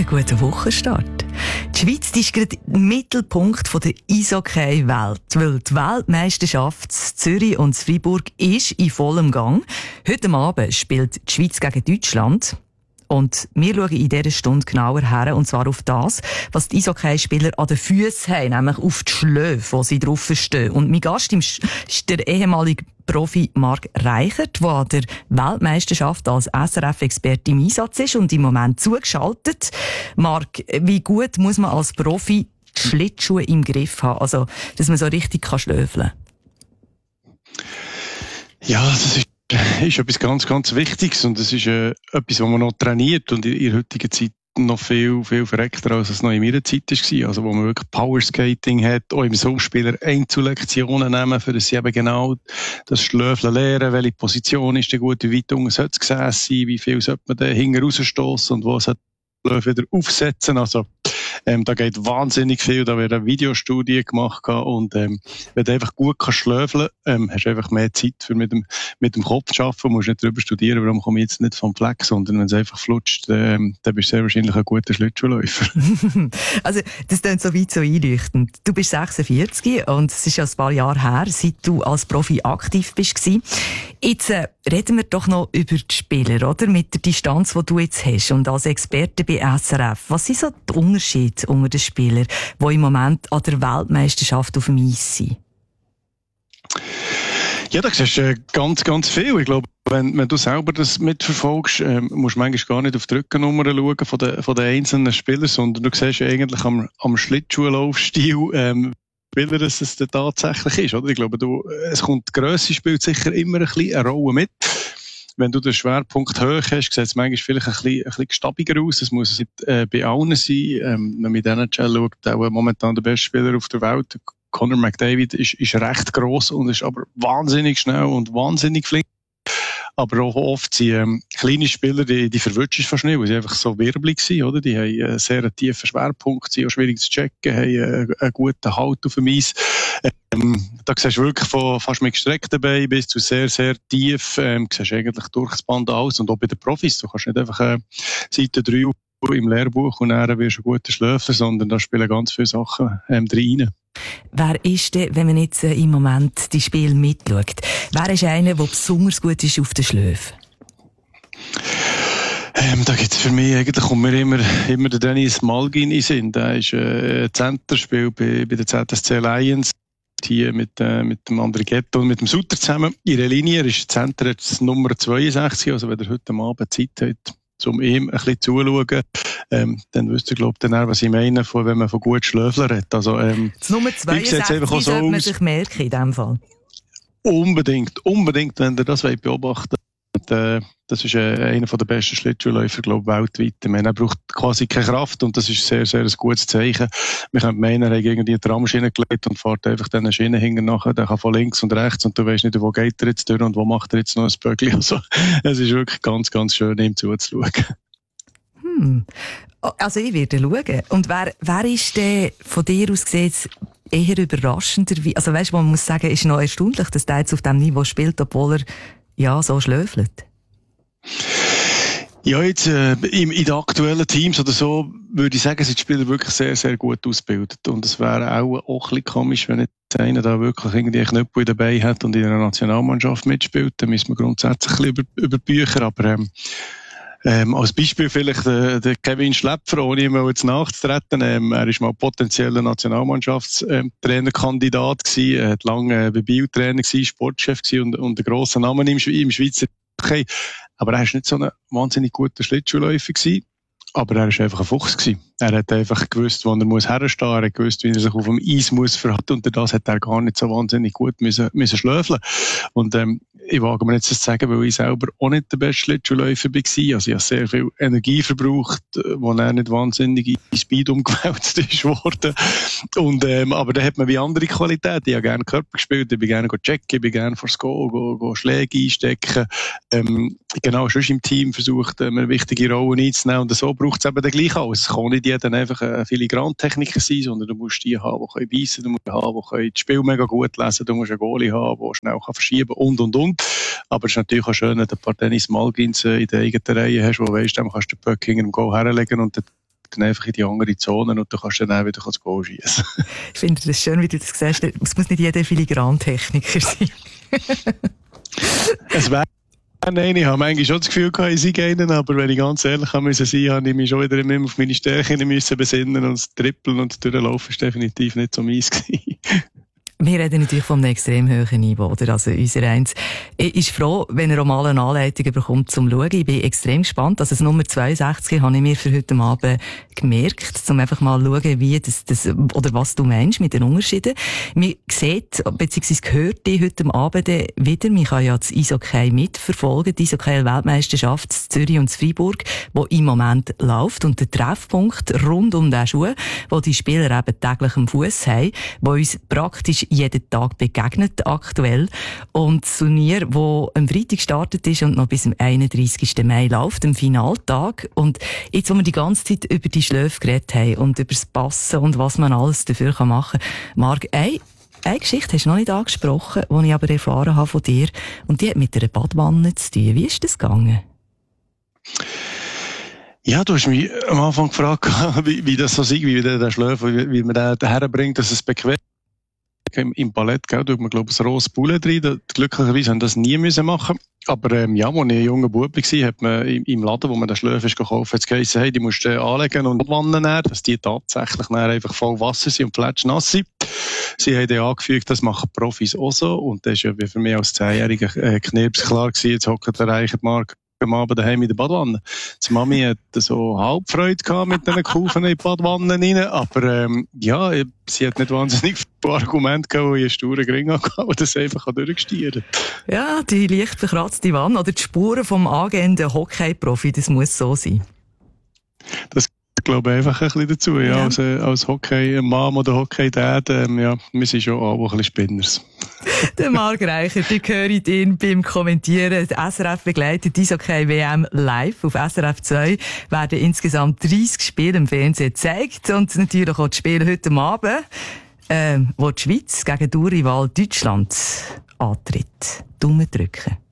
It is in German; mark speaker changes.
Speaker 1: einen guten Wochenstart. Die Schweiz ist gerade im Mittelpunkt der Eishockey-Welt, weil die Weltmeisterschaft Zürich und Freiburg ist in vollem Gang. Heute Abend spielt die Schweiz gegen Deutschland. Und wir schauen in dieser Stunde genauer her, und zwar auf das, was die Eishockeyspieler an den Füssen haben, nämlich auf die Schläfe, wo sie drauf stehen. Und mein Gast ist der ehemalige Profi Marc Reichert, der an der Weltmeisterschaft als SRF-Experte im Einsatz ist und im Moment zugeschaltet. Marc, wie gut muss man als Profi die Schlittschuhe im Griff haben, also dass man so richtig schlöfeln kann?
Speaker 2: Ja, das ist etwas ganz, ganz Wichtiges, und es ist etwas, was man noch trainiert und in der heutigen Zeit noch viel, viel verreckter, als es noch in meiner Zeit war. Also, wo man wirklich Powerskating hat, auch im Sommerspieler Einzellektionen nehmen, für das sie eben genau das Schlöfeln lernen, welche Position ist der gut, wie weit unten sollte es gesäß sein, wie viel sollte man da hinten rausstossen und wo sollte man wieder aufsetzen. Also, da geht wahnsinnig viel, da wird eine Videostudie gemacht, und wenn du einfach gut schlöfeln kannst, hast du einfach mehr Zeit für mit dem Kopf zu arbeiten, musst nicht darüber studieren, warum komme ich jetzt nicht vom Fleck, sondern wenn es einfach flutscht, dann bist du sehr wahrscheinlich ein guter Schlittschuhläufer.
Speaker 1: Also, das klingt so weit so einleuchtend. Du bist 46 und es ist ja ein paar Jahre her, seit du als Profi aktiv bist. Jetzt reden wir doch noch über die Spieler, oder? Mit der Distanz, die du jetzt hast und als Experte bei SRF. Was sind so die Unterschiede unter den Spielern, die im Moment an der Weltmeisterschaft auf dem Eis sind?
Speaker 2: Ja, da siehst du ganz, ganz viel. Ich glaube, wenn du selber das mitverfolgst, musst du manchmal gar nicht auf die Rückennummer schauen von den einzelnen Spielern, sondern du siehst eigentlich am Schlittschuhlaufstil, Spieler, dass es dann tatsächlich ist, oder? Ich glaube, es kommt, die Grösse spielt sicher immer ein bisschen eine Rolle mit. Wenn du den Schwerpunkt hoch hast, sieht es manchmal vielleicht ein bisschen stabiger aus. Es muss nicht bei allen sein. Wenn man mit NHL schaut, auch momentan der beste Spieler auf der Welt, Connor McDavid, ist recht gross und ist aber wahnsinnig schnell und wahnsinnig flink. Aber auch oft sind kleine Spieler, die verwutschen fast nicht, weil sie einfach so wirbelig sind, oder? Die haben einen sehr tiefen Schwerpunkt, sind auch schwierig zu checken, haben einen guten Halt auf dem Eis. Da siehst du wirklich von fast mit gestreckten Beinen bis zu sehr, sehr tief, siehst du eigentlich durch das Band aus. Und auch bei den Profis, du kannst nicht einfach Seite 3 im Lehrbuch und dann wirst du ein guter Schlöfer, sondern da spielen ganz viele Sachen drin.
Speaker 1: Wer ist denn, wenn man jetzt im Moment die Spiele mitschaut, wer ist einer, der besonders gut ist auf den Schläfen?
Speaker 2: Da gibt's für mich eigentlich, kommt mir immer der Dennis Malgin in den Sinn. Der ist Center, spielt bei der ZSC Lions. Hier mit dem André Ghetto und mit dem Sutter zusammen. Ihre Linie, er ist Center jetzt Nummer 62, also wenn er heute Abend Zeit hat, um ihm ein bisschen zuzuschauen, dann wüsst ihr, glaube ich, was ich meine, wenn man von gut Schlöfeln redet. Also,
Speaker 1: das Nummer 62 sollte man sich merken in dem Fall.
Speaker 2: Unbedingt, wenn ihr das beobachten wollt. Das ist einer der besten Schlittschuhläufer, glaube ich, weltweit. Er braucht quasi keine Kraft und das ist sehr, sehr ein gutes Zeichen. Wir können meinen, er hat irgendwie eine Tramschiene gelegt und fährt einfach diese Schiene hinten nachher. Der kann von links und rechts und du weißt nicht, wo geht er jetzt durch und wo macht er jetzt noch ein Böckli. Also, es ist wirklich ganz, ganz schön, ihm zuzuschauen.
Speaker 1: Also ich werde schauen. Und wer ist denn von dir aus gesehen eher überraschender? Also weißt du, man muss sagen, ist noch erstaunlich, dass der jetzt auf diesem Niveau spielt, obwohl er so schlöfelt.
Speaker 2: Ja, jetzt in den aktuellen Teams oder so würde ich sagen, sind die Spieler wirklich sehr, sehr gut ausgebildet. Und es wäre auch ein bisschen komisch, wenn jetzt einer da wirklich irgendwie einen Knüppel dabei hat und in einer Nationalmannschaft mitspielt. Dann müssen wir grundsätzlich ein bisschen über Bücher. Aber als Beispiel vielleicht der Kevin Schläpfer, ohne ihm jetzt nachzutreten. Er ist mal potenzieller Nationalmannschaftstrainerkandidat gewesen. Er hat lange bei Biel Trainer gewesen, Sportchef gewesen und einen grossen Namen im Schweizer Hockey. Aber er war nicht so ein wahnsinnig guter Schlittschuhläufer gewesen. Aber er war einfach ein Fuchs gewesen. Er hat einfach gewusst, wo er muss herstehen. Er hat gewusst, wie er sich auf dem Eis muss verhalten. Und das hat er gar nicht so wahnsinnig gut müssen schlöfeln. Und, ich wage mir jetzt das zu sagen, weil ich selber auch nicht der beste Schlittschuhläufer war. Also ich habe sehr viel Energie verbraucht, wo er nicht wahnsinnig in Speed umgewälzt ist worden. Und, aber da hat man wie andere Qualitäten. Ich habe gerne Körper gespielt, ich bin gerne checken, ich bin gerne vors Goal, go Schläge einstecken. Genau, schon im Team versucht, eine wichtige Rolle einzunehmen. Und so braucht es eben dann gleich alles. Es kann nicht jeder einfach ein Filigrantechniker sein, sondern du musst die haben, die beißen, du musst haben, die das Spiel mega gut lesen, du musst einen Goalie haben, der schnell verschieben kann und. Aber es ist natürlich auch schön, wenn du ein paar Dennis Malgins in der eigenen Reihe hast, wo du weisst, dann kannst du den Puck hinter dem Goal herlegen und dann dann einfach in die andere Zone und du kannst dann auch wieder das Goal schießen.
Speaker 1: Ich finde das schön, wie du das sagst. Es muss nicht jeder Filigrantechniker sein.
Speaker 2: Es wäre nein, ich habe manchmal schon das Gefühl gehabt, ich sei einen, aber wenn ich ganz ehrlich sein musste, habe ich mich schon wieder immer auf meine Stärken besinnen und das Trippeln und Durchlaufen ist definitiv nicht so meins gewesen.
Speaker 1: Wir reden natürlich von einem extrem hohen Niveau, oder? Also, unser Eins ist froh, wenn er auch mal eine Anleitung bekommt zum Schauen. Ich bin extrem gespannt. Also, das Nummer 62 habe ich mir für heute Abend gemerkt, um einfach mal zu schauen, wie das, oder was du meinst mit den Unterschieden. Man sieht, beziehungsweise hört dich heute Abend wieder. Man kann ja das Eishockey mitverfolgen. Die Eishockey-Weltmeisterschaft in Zürich und in Freiburg, die im Moment läuft. Und der Treffpunkt rund um den Schuh, wo die Spieler eben täglich am Fuss haben, wo uns praktisch jeden Tag begegnet aktuell. Und das Turnier, das am Freitag gestartet ist und noch bis zum 31. Mai läuft, am Finaltag. Und jetzt, wo wir die ganze Zeit über die Schläfe geredet haben und über das Passen und was man alles dafür machen kann, Marc, eine Geschichte hast du noch nicht angesprochen, die ich aber erfahren habe von dir. Und die hat mit einer Badwanne zu tun. Wie ist das gegangen?
Speaker 2: Ja, du hast mich am Anfang gefragt, wie das so ist, wie der Schläfe, wie man den herbringt, dass es bequem im Ballett, gell, tut man, glaube ich, ein rohes Bullen drin. Glücklicherweise haben das nie müssen machen. Aber, als ich ein junger Bub war, hat man im Laden, wo man den Schläfe gekauft hat, es geheißen, hey, die musst du anlegen und Wannen nähren, dass die tatsächlich einfach voll Wasser sind und fletschnass sind. Sie haben dann angefügt, das machen Profis auch so. Und das ist ja für mich als 10-jähriger Knirps klar gewesen, jetzt hockt der reiche Marc am Abend daheim in der Badwanne. Die Mami hat so halb Freude gehabt mit diesen Kufen in die Badwanne rein, aber sie hat nicht wahnsinnig viele Argumente gehabt, wo ich einen sturen Gring hatte und das einfach durchgestiert.
Speaker 1: Ja, die leicht verkratzte Wanne oder die Spuren vom angehenden Hockey-Profi, das muss so sein. Das
Speaker 2: glaube einfach ein bisschen dazu, ja. Als Hockey-Mom oder Hockey-Dad, wir sind schon auch ein bisschen Spinners.
Speaker 1: Der Marc Reichert, ich höre ihn beim Kommentieren. Die SRF begleitet die Eishockey-WM live. Auf SRF 2 werden insgesamt 30 Spiele im Fernsehen gezeigt und natürlich auch die Spiele heute Abend, wo die Schweiz gegen Durchrival Deutschland antritt. Daumen drücken.